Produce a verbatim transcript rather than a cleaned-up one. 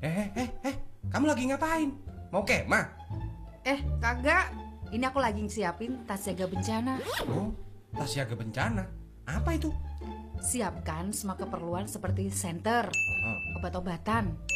Eh, eh, eh, eh, kamu lagi ngapain? Mau kemah? Eh, kagak. Ini aku lagi siapin tas siaga bencana. Oh, tas siaga bencana. Apa itu? Siapkan semua keperluan seperti senter, Oh. obat-obatan,